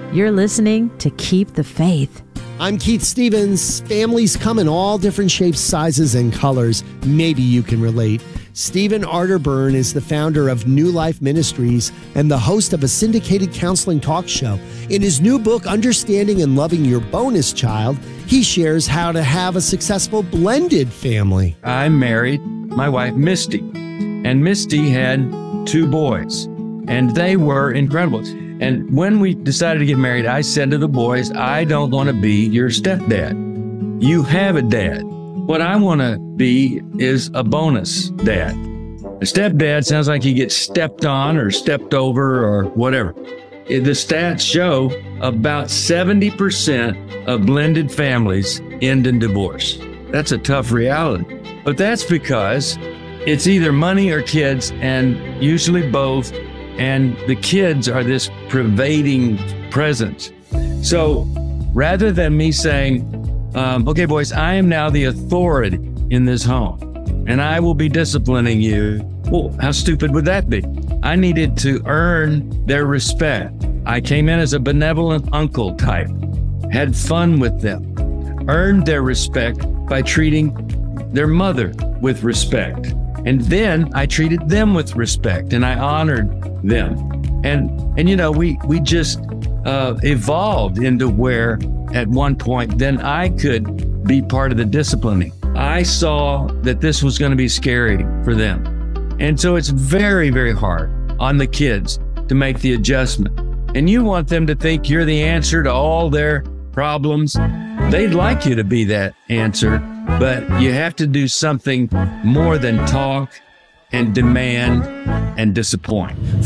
You're listening to Keep the Faith. I'm Keith Stevens. Families come in all different shapes, sizes, and colors. Maybe you can relate. Stephen Arterburn is the founder of New Life Ministries and the host of a syndicated counseling talk show. In his new book, Understanding and Loving Your Bonus Child, he shares how to have a successful blended family. I married my wife, Misty, and Misty had 2 boys, and they were incredible. And when we decided to get married, I said to the boys, I don't want to be your stepdad. You have a dad. What I want to be is a bonus dad. A stepdad sounds like you get stepped on or stepped over or whatever. The stats show about 70% of blended families end in divorce. That's a tough reality. But that's because it's either money or kids, and usually both. And the kids are this pervading presence. So rather than me saying, okay, boys, I am now the authority in this home, and I will be disciplining you. Well, how stupid would that be? I needed to earn their respect. I came in as a benevolent uncle type, had fun with them, earned their respect by treating their mother with respect. And then I treated them with respect, and I honored them. And you know, we just evolved into where at one point then I could be part of the disciplining. I saw that this was going to be scary for them. And so it's very, very hard on the kids to make the adjustment. And you want them to think you're the answer to all their problems. They'd like you to be that answer, but you have to do something more than talk and demand and disappoint.